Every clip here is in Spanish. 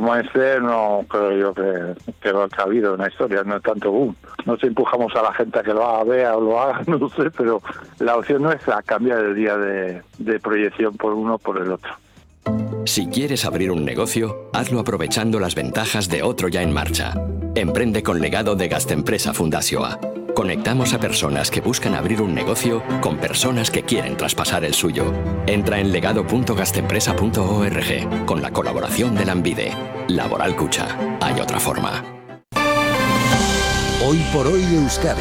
como este no creo yo que lo ha habido en la historia, no es tanto boom. No sé, empujamos a la gente a que lo haga, vea o lo haga, no sé, pero la opción nuestra cambiar el día de proyección por uno por el otro. Si quieres abrir un negocio, hazlo aprovechando las ventajas de otro ya en marcha. Emprende con legado de Gastempresa Fundazioa. Conectamos a personas que buscan abrir un negocio con personas que quieren traspasar el suyo. Entra en legado.gastempresa.org con la colaboración de Lanbide. Laboral Cucha. Hay otra forma. Hoy por hoy Euskadi.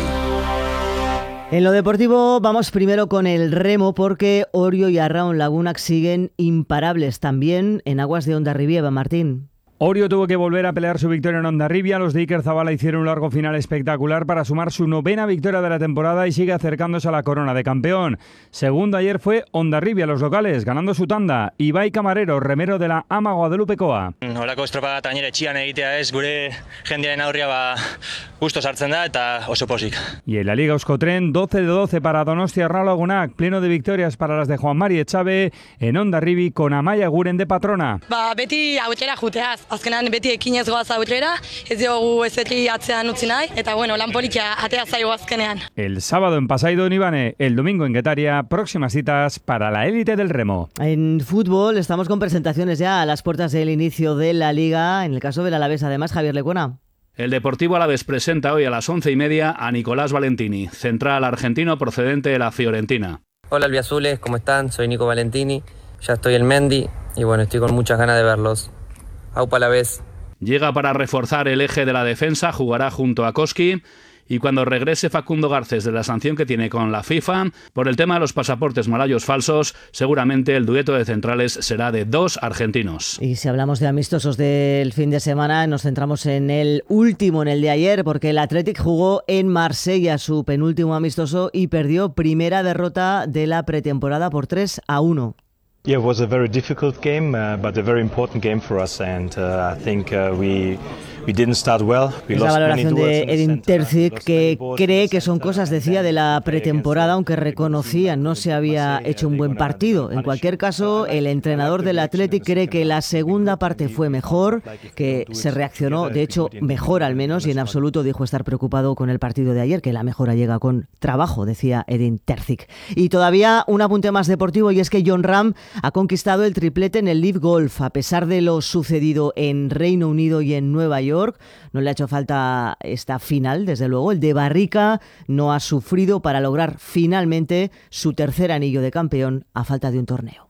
En lo deportivo vamos primero con el remo porque Orio y Arraun Lagunak siguen imparables también en aguas de Hondarribia, Martín. Orio tuvo que volver a pelear su victoria en Hondarribia. Los de Iker Zabala hicieron un largo final espectacular para sumar su 9ª victoria de la temporada y sigue acercándose a la corona de campeón. Segundo ayer fue Hondarribia, los locales, ganando su tanda. Ibai Camarero, remero de la Ama Guadalupekoa. Holako estropada gainera etxian egitea ez, gure jendearen aurria gusto sartzen da eta oso pozik. Y en la Liga Euskotren, 12 de 12 para Donostia Arrao Lagunak, pleno de victorias para las de Juan Mari Echave en Hondarribi con Amaia Guren de patrona. Beti aurrera juteaz, azkenan beti ekinez goaz aurrera, ez diogu ezetri atzean utzi nahi, eta bueno, lan politia atea zaigu azkenean. El sábado en Pasaido Ibane, el domingo en Getaria, próximas citas para la élite del remo. En fútbol estamos con presentaciones ya a las puertas del inicio de la Liga, en el caso del Alavés además, Javier Lecuona. El Deportivo Alavés presenta hoy a las 11:30 a Nicolás Valentini, central argentino procedente de la Fiorentina. Hola albiazules, ¿cómo están? Soy Nico Valentini, ya estoy en Mendy y bueno, estoy con muchas ganas de verlos. Aupa Alavés. Llega para reforzar el eje de la defensa, jugará junto a Koski. Y cuando regrese Facundo Garcés de la sanción que tiene con la FIFA por el tema de los pasaportes malayos falsos, seguramente el dueto de centrales será de 2 argentinos. Y si hablamos de amistosos del fin de semana, nos centramos en el último, en el de ayer, porque el Athletic jugó en Marsella su penúltimo amistoso y perdió primera derrota de la pretemporada por 3-1. Yeah, it was a very difficult game, but a very important game for us, and I think we didn't start well. Es la valoración de Edin Terzic, que cree que son cosas, decía, de la pretemporada, aunque reconocía no se había hecho un buen partido. En cualquier caso, el entrenador del Athletic cree que la segunda parte fue mejor, que se reaccionó, de hecho, mejor al menos, y en absoluto dijo estar preocupado con el partido de ayer, que la mejora llega con trabajo, decía Edin Terzic. Y todavía un apunte más deportivo, y es que Jon Rahm ha conquistado el triplete en el Live Golf, a pesar de lo sucedido en Reino Unido y en Nueva York. No le ha hecho falta esta final, desde luego. El de Barrica no ha sufrido para lograr finalmente su tercer anillo de campeón a falta de un torneo.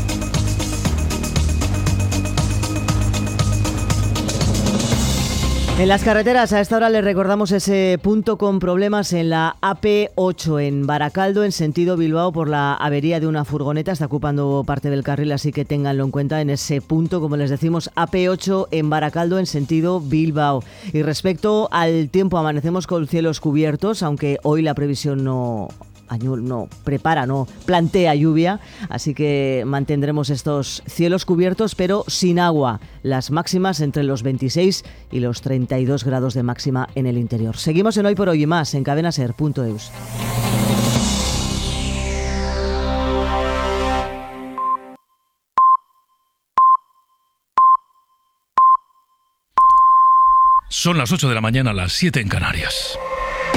En las carreteras, a esta hora les recordamos ese punto con problemas en la AP8 en Baracaldo, en sentido Bilbao, por la avería de una furgoneta. Está ocupando parte del carril, así que ténganlo en cuenta en ese punto, como les decimos, AP8 en Baracaldo, en sentido Bilbao. Y respecto al tiempo, amanecemos con cielos cubiertos, aunque hoy la previsión no plantea lluvia, así que mantendremos estos cielos cubiertos pero sin agua, las máximas entre los 26 y los 32 grados de máxima en el interior. Seguimos en Hoy por Hoy y más en cadenaser.eus. Son las 8 de la mañana, las 7 en Canarias.